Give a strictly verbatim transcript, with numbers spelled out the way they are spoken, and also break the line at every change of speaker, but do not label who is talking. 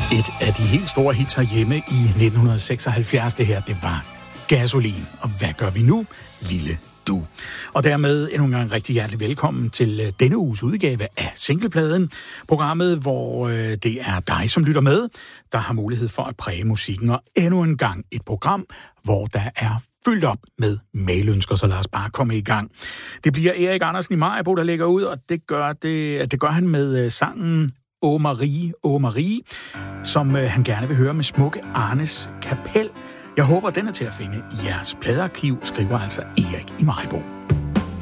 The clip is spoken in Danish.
Et af de helt store hits herhjemme i nitten seksoghalvfjerds, det her, det var Gasolin. Og hvad gør vi nu? Lille du. Og dermed endnu en gang rigtig hjertelig velkommen til denne uges udgave af Singlepladen. Programmet, hvor det er dig, som lytter med, der har mulighed for at præge musikken. Og endnu en gang et program, hvor der er fyldt op med mailønsker, så lad os bare komme i gang. Det bliver Erik Andersen i Maribo, der lægger ud, og det gør, det, det gør han med sangen Åh Marie, Åh Marie, som øh, han gerne vil høre med smukke Arnes Kapel. Jeg håber, den er til at finde i jeres pladearkiv, skriver altså Erik i Maribo.